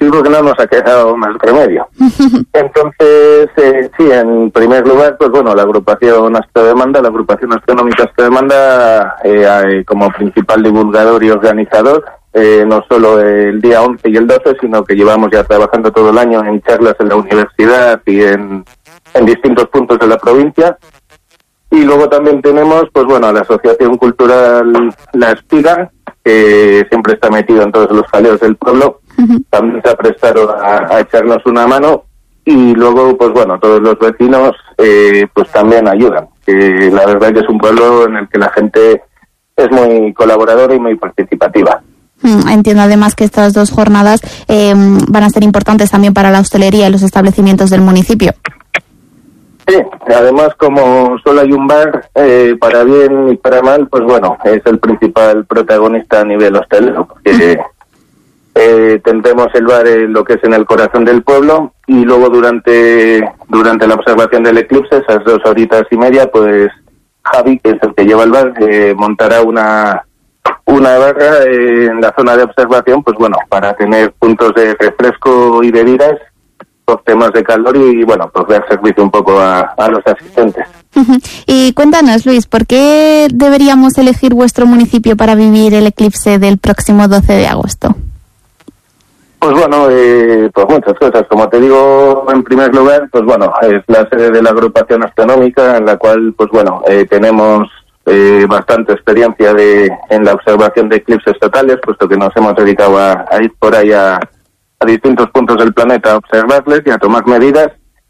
sí, porque no nos ha quedado más remedio. Entonces, sí, en primer lugar, pues bueno, la agrupación Astrodemanda, la agrupación astronómica Astrodemanda, como principal divulgador y organizador, no solo el día 11 y el 12, sino que llevamos ya trabajando todo el año en charlas en la universidad y en distintos puntos de la provincia. Y luego también tenemos, pues bueno, a la Asociación Cultural La Espiga, que siempre está metido en todos los jaleos del pueblo. También se ha prestado a echarnos una mano. Y luego, pues bueno, todos los vecinos pues también ayudan. La verdad que es un pueblo en el que la gente es muy colaboradora y muy participativa. Entiendo además que estas dos jornadas van a ser importantes también para la hostelería y los establecimientos del municipio. Sí, además como solo hay un bar, para bien y para mal, pues bueno, es el principal protagonista a nivel hostelero, porque tendremos el bar en lo que es en el corazón del pueblo, y luego durante la observación del eclipse, esas 2 horitas y media, pues Javi, que es el que lleva el bar, montará una barra en la zona de observación, pues bueno, para tener puntos de refresco y bebidas, los temas de calor y bueno, pues dar servicio un poco a los asistentes. Y cuéntanos, Luis, ¿por qué deberíamos elegir vuestro municipio para vivir el eclipse del próximo 12 de agosto? Pues bueno, pues muchas cosas. Como te digo, en primer lugar, pues bueno, es la sede de la agrupación astronómica, en la cual, pues bueno, tenemos bastante experiencia en la observación de eclipses totales, puesto que nos hemos dedicado a ir por ahí a distintos puntos del planeta a observarles y a tomar medidas.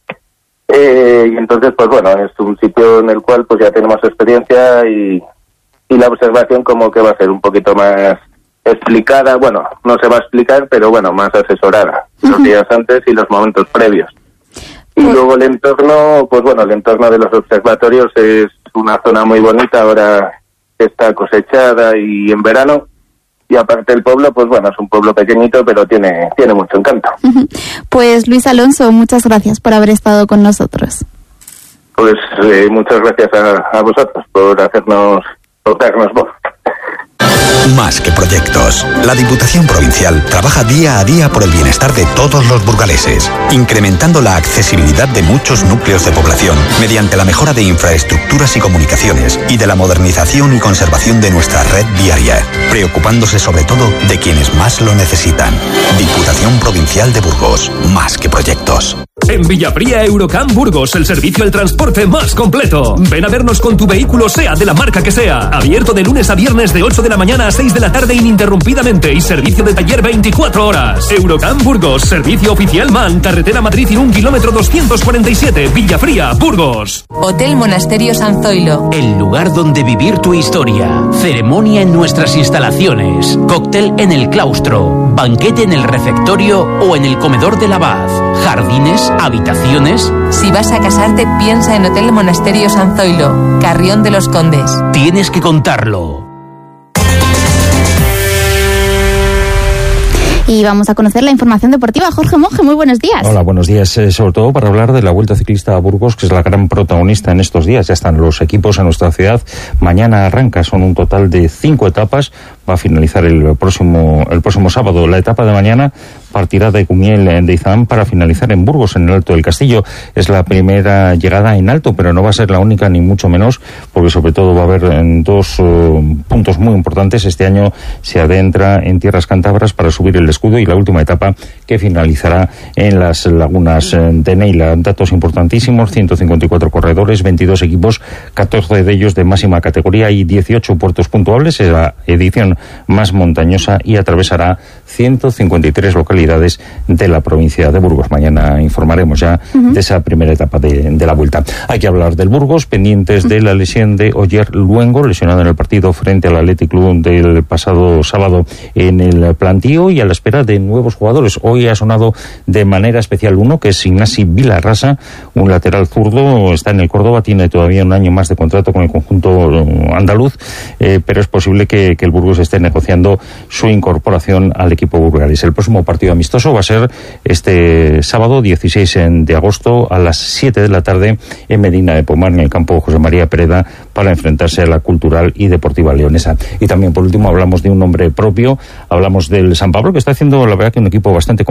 Y entonces, pues bueno, es un sitio en el cual pues ya tenemos experiencia y la observación como que va a ser un poquito más explicada. Bueno, no se va a explicar, pero bueno, más asesorada los días antes y los momentos previos. Y luego el entorno, pues bueno, el entorno de los observatorios es una zona muy bonita, ahora está cosechada y en verano. Y aparte el pueblo, pues bueno, es un pueblo pequeñito, pero tiene mucho encanto. Pues Luis Alonso, muchas gracias por haber estado con nosotros. Pues muchas gracias a vosotros por darnos voz. Más que proyectos, la Diputación Provincial trabaja día a día por el bienestar de todos los burgaleses, incrementando la accesibilidad de muchos núcleos de población mediante la mejora de infraestructuras y comunicaciones y de la modernización y conservación de nuestra red viaria, preocupándose sobre todo de quienes más lo necesitan. Diputación Provincial de Burgos, más que proyectos. En Villafría Eurocamp Burgos, el servicio al transporte más completo. Ven a vernos con tu vehículo, sea de la marca que sea. Abierto de lunes a viernes de 8 de la mañana a 6 de la tarde ininterrumpidamente y servicio de taller 24 horas. Eurocamp Burgos, servicio oficial MAN, carretera Madrid Irún, kilómetro 247, Villafría, Burgos. Hotel Monasterio San Zoilo. El lugar donde vivir tu historia. Ceremonia en nuestras instalaciones. Cóctel en el claustro. Banquete en el refectorio o en el comedor del abad. Jardines, habitaciones. Si vas a casarte, piensa en Hotel Monasterio San Zoilo, Carrión de los Condes. Tienes que contarlo. Y vamos a conocer la información deportiva. Jorge Monge, muy buenos días. Hola, buenos días. Sobre todo para hablar de la Vuelta Ciclista a Burgos, que es la gran protagonista en estos días. Ya están los equipos en nuestra ciudad. Mañana arranca, son un total de 5 etapas. Va a finalizar el próximo sábado. La etapa de mañana partirá de Cumiel de Izán para finalizar en Burgos, en el Alto del Castillo. Es la primera llegada en alto, pero no va a ser la única, ni mucho menos, porque sobre todo va a haber dos puntos muy importantes. Este año se adentra en tierras cántabras para subir el escudo, y la última etapa que finalizará en las lagunas de Neila. Datos importantísimos: 154 corredores, 22 equipos, 14 de ellos de máxima categoría y 18 puertos puntuables. Es la edición más montañosa y atravesará 153 localidades de la provincia de Burgos. Mañana informaremos ya de esa primera etapa de la vuelta. Hay que hablar del Burgos, pendientes de la lesión de Oyer Luengo, lesionado en el partido frente al Athletic Club del pasado sábado en el plantío, y a la espera de nuevos jugadores. Hoy ha sonado de manera especial uno, que es Ignasi Vilarrasa, un lateral zurdo, está en el Córdoba, tiene todavía un año más de contrato con el conjunto andaluz, pero es posible que el Burgos esté negociando su incorporación al equipo burgalés. El próximo partido amistoso va a ser este sábado 16 de agosto a las 7 de la tarde en Medina de Pomar, en el campo José María Pereda, para enfrentarse a la Cultural y Deportiva Leonesa. Y también, por último, hablamos de un nombre propio, hablamos del San Pablo, que está haciendo, la verdad, que un equipo bastante